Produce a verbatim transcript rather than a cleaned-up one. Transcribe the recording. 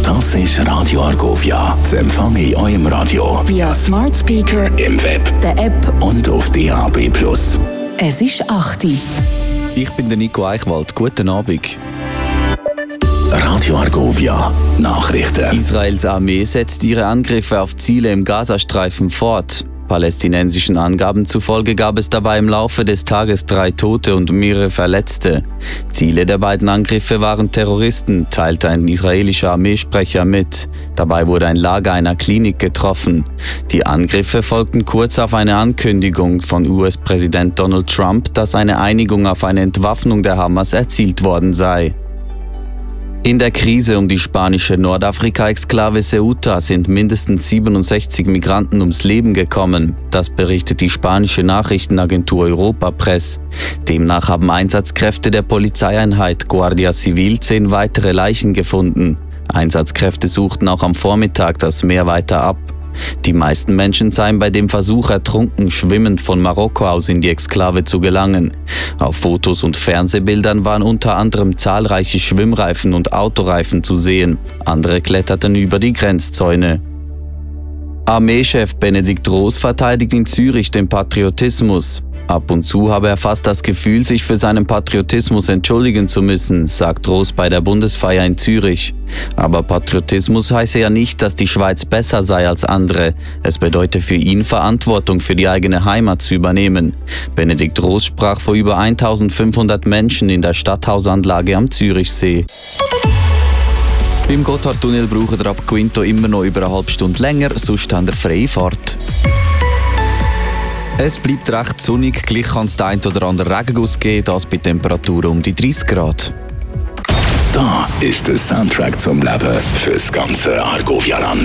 Das ist Radio Argovia. Zu empfangen in eurem Radio. Via Smart Speaker, im Web, der App und auf D A B plus. Es ist acht Uhr. Ich bin der Nico Eichwald. Guten Abend. Radio Argovia. Nachrichten. Israels Armee setzt ihre Angriffe auf Ziele im Gazastreifen fort. Palästinensischen Angaben zufolge gab es dabei im Laufe des Tages drei Tote und mehrere Verletzte. Ziele der beiden Angriffe waren Terroristen, teilte ein israelischer Armeesprecher mit. Dabei wurde ein Lager einer Klinik getroffen. Die Angriffe folgten kurz auf eine Ankündigung von U S-Präsident Donald Trump, dass eine Einigung auf eine Entwaffnung der Hamas erzielt worden sei. In der Krise um die spanische Nordafrika-Exklave Ceuta sind mindestens siebenundsechzig Migranten ums Leben gekommen. Das berichtet die spanische Nachrichtenagentur Europa Press. Demnach haben Einsatzkräfte der Polizeieinheit Guardia Civil zehn weitere Leichen gefunden. Einsatzkräfte suchten auch am Vormittag das Meer weiter ab. Die meisten Menschen seien bei dem Versuch ertrunken, schwimmend von Marokko aus in die Exklave zu gelangen. Auf Fotos und Fernsehbildern waren unter anderem zahlreiche Schwimmreifen und Autoreifen zu sehen. Andere kletterten über die Grenzzäune. Armeechef Benedikt Roos verteidigt in Zürich den Patriotismus. Ab und zu habe er fast das Gefühl, sich für seinen Patriotismus entschuldigen zu müssen, sagt Roos bei der Bundesfeier in Zürich. Aber Patriotismus heiße ja nicht, dass die Schweiz besser sei als andere. Es bedeutet für ihn, Verantwortung für die eigene Heimat zu übernehmen. Benedikt Roos sprach vor über eintausendfünfhundert Menschen in der Stadthausanlage am Zürichsee. Beim Gotthardtunnel braucht ihr ab Quinto immer noch über eine halbe Stunde länger, sonst habt ihr freie Fahrt. Es bleibt recht sonnig, gleich kann es den ein oder anderen Regenguss geben, das bei Temperaturen um die dreißig Grad. Da ist der Soundtrack zum Leben fürs ganze Argovia-Land.